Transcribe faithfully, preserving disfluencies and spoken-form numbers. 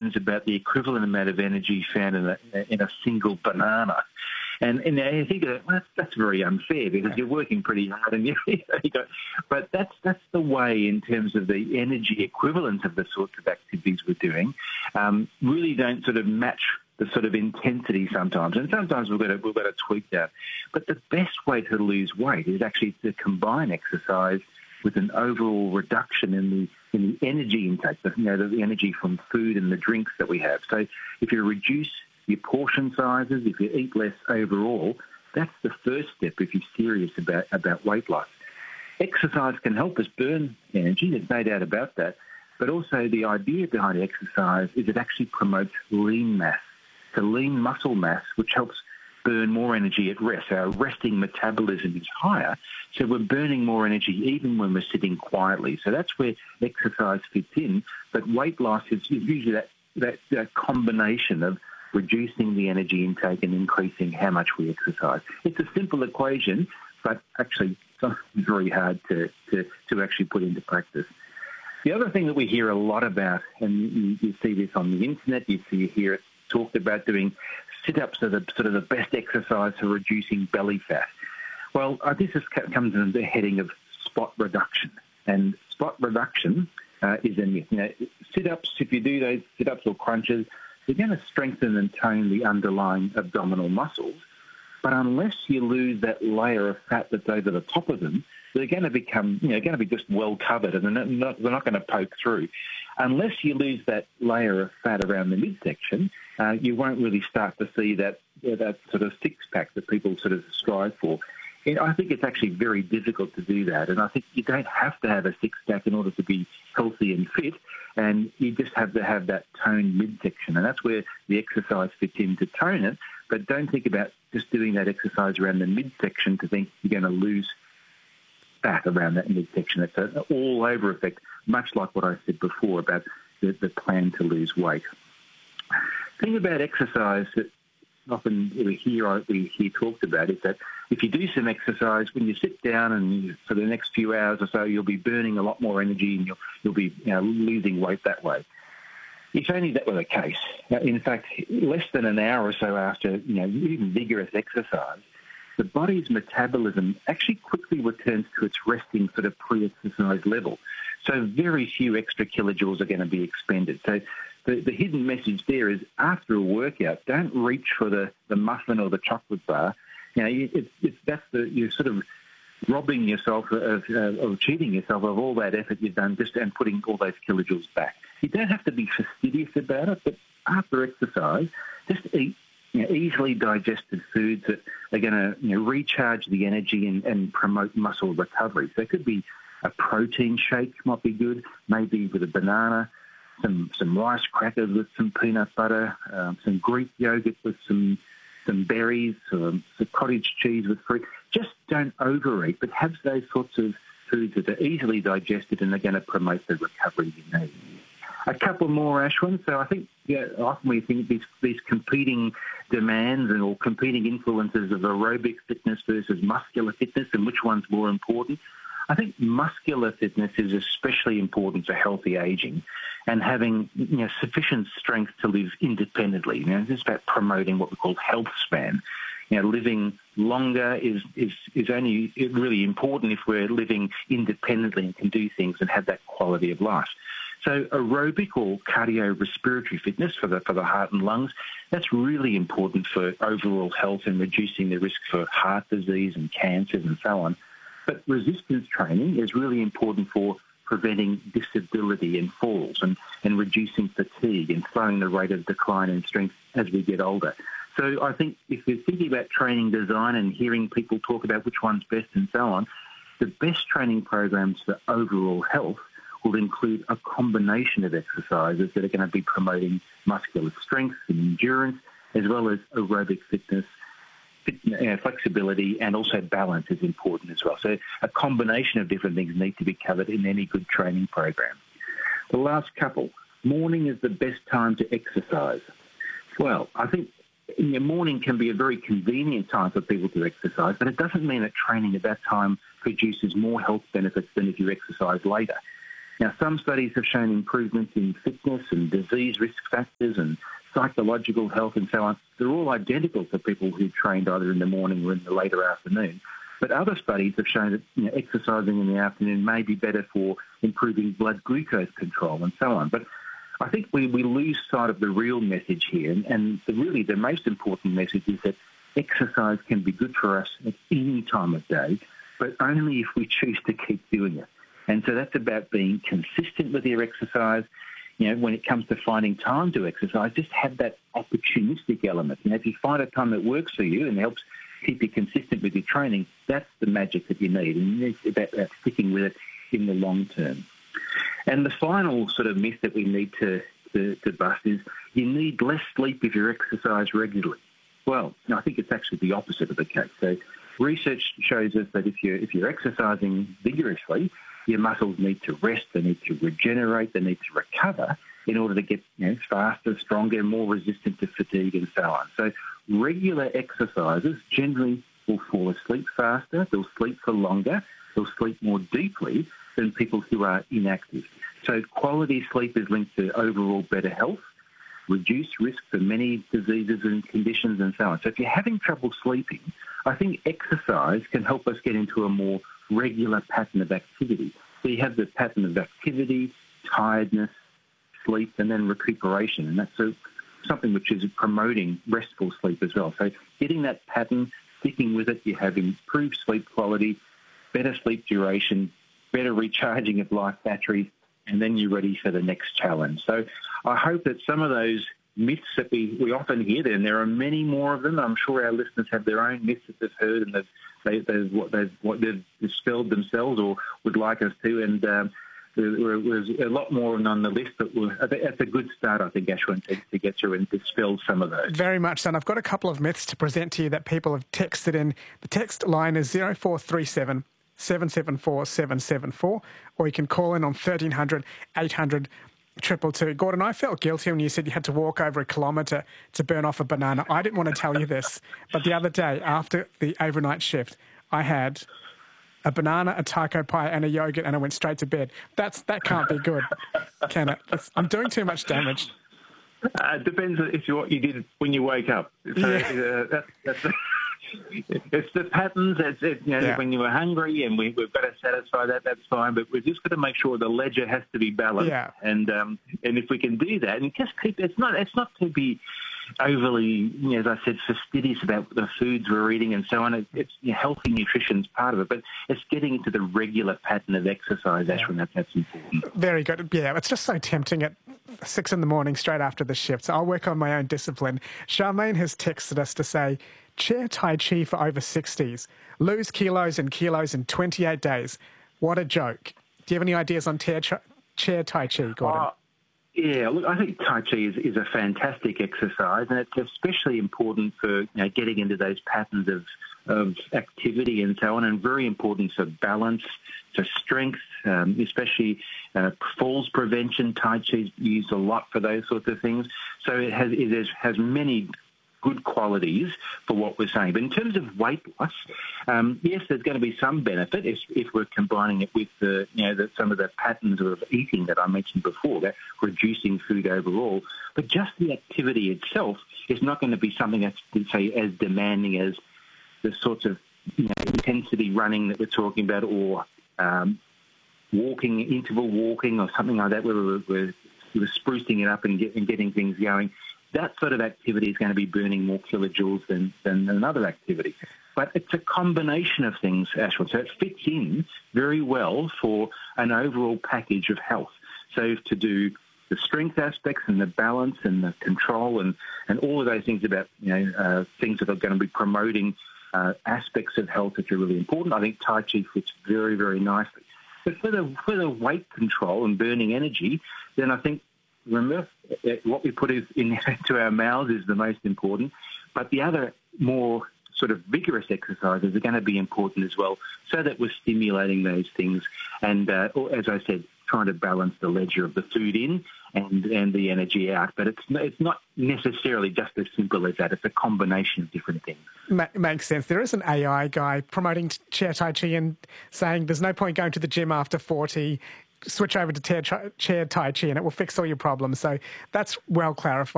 questions about the equivalent amount of energy found in a, in a single banana. And, and I think that, well, that's, that's very unfair because you're working pretty hard, and you, you go, but that's that's the way in terms of the energy equivalent of the sorts of activities we're doing. Um, really don't sort of match the sort of intensity sometimes, and sometimes we've got to we've got to tweak that. But the best way to lose weight is actually to combine exercise with an overall reduction in the in the energy intake, you know, the energy from food and the drinks that we have. So if you reduce your portion sizes, if you eat less overall, that's the first step if you're serious about, about weight loss. Exercise can help us burn energy, there's no doubt about that, but also the idea behind exercise is it actually promotes lean mass, so lean muscle mass, which helps burn more energy at rest. Our resting metabolism is higher, so we're burning more energy even when we're sitting quietly. So that's where exercise fits in, but weight loss is usually that, that, that combination of reducing the energy intake and increasing how much we exercise. It's a simple equation, but actually something very hard to, to, to actually put into practice. The other thing that we hear a lot about, and you, you see this on the internet, you see you hear it talked about doing sit-ups are the sort of the best exercise for reducing belly fat. Well, uh, this is, comes under the heading of spot reduction, and spot reduction uh, is a myth. You know, sit-ups, if you do those sit-ups or crunches, they're going to strengthen and tone the underlying abdominal muscles. But unless you lose that layer of fat that's over the top of them, they're going to become, you know, going to be just well covered, and they're not, they're not going to poke through. Unless you lose that layer of fat around the midsection, uh, you won't really start to see that uh, that sort of six-pack that people sort of strive for. And I think it's actually very difficult to do that, and I think you don't have to have a six-pack in order to be healthy and fit, and you just have to have that toned midsection, and that's where the exercise fits in to tone it. But don't think about just doing that exercise around the midsection to think you're going to lose fat around that midsection. It's an all-over effect, much like what I said before about the, the plan to lose weight. The thing about exercise that often we hear, we hear talked about is that if you do some exercise, when you sit down and you, for the next few hours or so, you'll be burning a lot more energy and you'll, you'll be you know, losing weight that way. If only that were the case. In fact, less than an hour or so after you know even vigorous exercise, the body's metabolism actually quickly returns to its resting sort of pre-exercise level. So very few extra kilojoules are going to be expended. So the, the hidden message there is after a workout, don't reach for the, the muffin or the chocolate bar. You know, it's, it's, that's the, you're sort of robbing yourself of, uh, of cheating yourself of all that effort you've done just and putting all those kilojoules back. You don't have to be fastidious about it, but after exercise, just eat you know, easily digested foods that are going to you know, recharge the energy and, and promote muscle recovery. So it could be a protein shake might be good, maybe with a banana, some some rice crackers with some peanut butter, um, some Greek yogurt with some some berries, um, some cottage cheese with fruit. Just don't overeat, but have those sorts of foods that are easily digested and are going to promote the recovery you need. A couple more, Ashwin. So I think yeah, often we think these, these competing demands and or competing influences of aerobic fitness versus muscular fitness and which one's more important. I think muscular fitness is especially important for healthy aging and having you know, sufficient strength to live independently. You know, it's about promoting what we call health span. You know, living longer is, is, is only really important if we're living independently and can do things and have that quality of life. So aerobic or cardiorespiratory fitness for the for the heart and lungs, that's really important for overall health and reducing the risk for heart disease and cancers and so on. But resistance training is really important for preventing disability and falls and, and reducing fatigue and slowing the rate of decline in strength as we get older. So I think if you're thinking about training design and hearing people talk about which one's best and so on, the best training programs for overall health will include a combination of exercises that are going to be promoting muscular strength and endurance, as well as aerobic fitness, fit, uh, flexibility, and also balance is important as well. So a combination of different things need to be covered in any good training program. The last couple, morning is the best time to exercise. Well, I think in the morning can be a very convenient time for people to exercise, but it doesn't mean that training at that time produces more health benefits than if you exercise later. Now, some studies have shown improvements in fitness and disease risk factors and psychological health and so on. They're all identical for people who trained either in the morning or in the later afternoon. But other studies have shown that you know, exercising in the afternoon may be better for improving blood glucose control and so on. But I think we, we lose sight of the real message here. And, and the, really the most important message is that exercise can be good for us at any time of day, but only if we choose to keep doing it. And so that's about being consistent with your exercise. You know, when it comes to finding time to exercise, just have that opportunistic element. You know, if you find a time that works for you and helps keep you consistent with your training, that's the magic that you need. And it's about, about sticking with it in the long term. And the final sort of myth that we need to, to, to bust is you need less sleep if you exercise regularly. Well, I think it's actually the opposite of the case. So research shows us that if you're, if you're exercising vigorously, your muscles need to rest, they need to regenerate, they need to recover in order to get you know, faster, stronger, more resistant to fatigue and so on. So regular exercises generally will fall asleep faster, they'll sleep for longer, they'll sleep more deeply than people who are inactive. So quality sleep is linked to overall better health, reduced risk for many diseases and conditions and so on. So if you're having trouble sleeping, I think exercise can help us get into a more regular pattern of activity. So you have the pattern of activity, tiredness, sleep, and then recuperation. And that's a, something which is promoting restful sleep as well. So getting that pattern, sticking with it, you have improved sleep quality, better sleep duration, better recharging of life batteries, and then you're ready for the next challenge. So I hope that some of those myths that we, we often hear, and there are many more of them. I'm sure our listeners have their own myths that they've heard and they've, they, they've, what they've, what they've dispelled themselves or would like us to. And um, there, there's a lot more on the list, but we're, that's a good start, I think, Ashwin, to, to get through and dispel some of those. Very much so. And I've got a couple of myths to present to you that people have texted in. The text line is zero four three seven, seven seven four, seven seven four, or you can call in on thirteen hundred, eight hundred, triple two. Gordon, I felt guilty when you said you had to walk over a kilometre to burn off a banana. I didn't want to tell you this, but the other day after the overnight shift, I had a banana, a taco pie and a yogurt and I went straight to bed. That's That can't be good, can it? It's, I'm doing too much damage. Uh, it depends if you, what you did when you wake up. So yeah. uh, that, that's... It's the patterns. It's it, you know, yeah. When you were hungry and we, we've got to satisfy that, that's fine. But we've just got to make sure the ledger has to be balanced. Yeah. And um, and if we can do that, and just keep it's not it's not to be overly, you know, as I said, fastidious about the foods we're eating and so on. It, it's you know, healthy nutrition's part of it, but it's getting into the regular pattern of exercise. Yeah. Ashwin, that's that's important. Very good. Yeah, it's just so tempting at six in the morning straight after the shift. So I'll work on my own discipline. Charmaine has texted us to say, chair Tai Chi for over sixties. Lose kilos and kilos in twenty-eight days. What a joke. Do you have any ideas on chair, chair Tai Chi, Gordon? Uh, yeah, look, I think Tai Chi is, is a fantastic exercise, and it's especially important for you know, getting into those patterns of, of activity and so on, and very important for balance, for strength, um, especially uh, falls prevention. Tai Chi is used a lot for those sorts of things. So it has, it has, has many good qualities for what we're saying. But in terms of weight loss, um, yes, there's going to be some benefit if, if we're combining it with the, you know, the, some of the patterns of eating that I mentioned before, that reducing food overall. But just the activity itself is not going to be something that's, say, as demanding as the sorts of you know, intensity running that we're talking about, or um, walking, interval walking, or something like that, where we're, we're, we're sprucing it up and, get, and getting things going. That sort of activity is going to be burning more kilojoules than, than another activity. But it's a combination of things, Ashwin. So it fits in very well for an overall package of health. So to do the strength aspects and the balance and the control and, and all of those things about, you know, uh, things that are going to be promoting uh, aspects of health that are really important, I think Tai Chi fits very, very nicely. But for the, for the weight control and burning energy, then I think remember, what we put into our mouths is the most important, but the other more sort of vigorous exercises are going to be important as well, so that we're stimulating those things and, uh, as I said, trying to balance the ledger of the food in and, and the energy out. But it's it's not necessarily just as simple as that. It's a combination of different things. Ma- makes sense. There is an A I guy promoting chair Tai Chi and saying there's no point going to the gym after forty. switch over to chair, chair Tai Chi and it will fix all your problems. So that's well clarified.